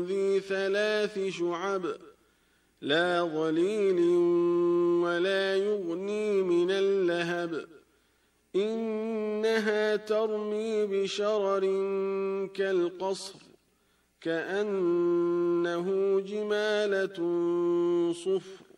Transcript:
ذي 3 شعب لا ظليل ولا يغني من اللهب إنها ترمي بشرر كالقصر كأنه جمالة صفر